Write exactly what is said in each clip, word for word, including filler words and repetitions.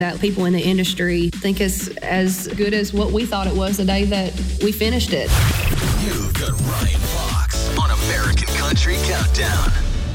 that people in the industry think is as good as what we thought it was the day that we finished it. You've got Ryan Fox on American Country Countdown.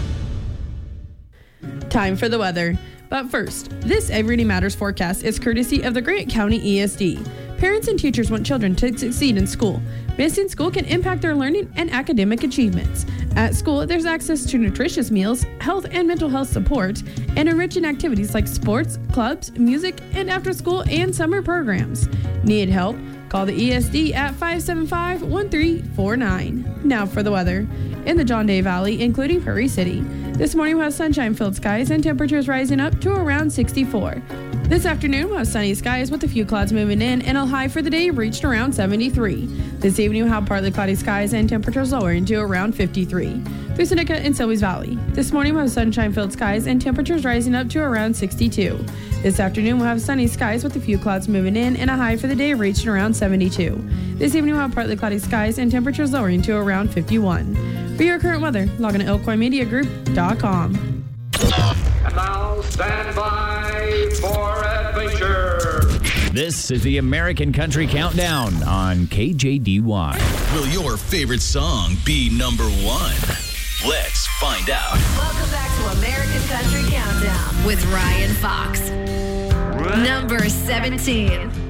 Time for the weather. But first, this Everyday Matters forecast is courtesy of the Grant County E S D. Parents and teachers want children to succeed in school. Missing school can impact their learning and academic achievements. At school, there's access to nutritious meals, health and mental health support, and enriching activities like sports, clubs, music, and after-school and summer programs. Need help? Call the E S D at five seven five, one three four nine. Now for the weather. In the John Day Valley, including Prairie City, this morning we'll have sunshine-filled skies and temperatures rising up to around sixty-four. This afternoon we'll have sunny skies with a few clouds moving in, and a high for the day reached around seventy-three. This evening we'll have partly cloudy skies and temperatures lowering to around fifty-three. Through Seneca and Silvies Valley, this morning we'll have sunshine-filled skies and temperatures rising up to around sixty-two. This afternoon we'll have sunny skies with a few clouds moving in, and a high for the day reaching around seventy-two. This evening we'll have partly cloudy skies and temperatures lowering to around fifty-one. For your current weather, log on to Iroquois Media Group dot com. And now stand by for adventure. This is the American Country Countdown on K J D Y. Will your favorite song be number one? Let's find out. Welcome back to American Country Countdown with Ryan Fox. Number seventeen.